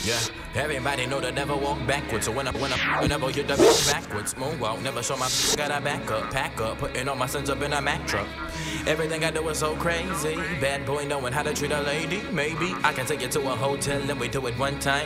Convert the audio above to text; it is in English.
Yeah, everybody know to never walk backwards. So whenever hit the bitch backwards, moonwalk, never show my got a back up, pack up, putting all my sons up in a Mack truck. Everything I do is so crazy. Bad boy knowing how to treat a lady. Maybe I can take you to a hotel and we do it one time.